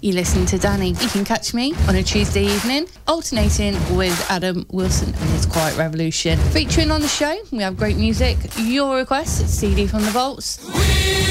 You're listening to Danny. You can catch me on a Tuesday evening, alternating with Adam Wilson and his Quiet Revolution. Featuring on the show, we have great music, your requests, CD from the Vaults.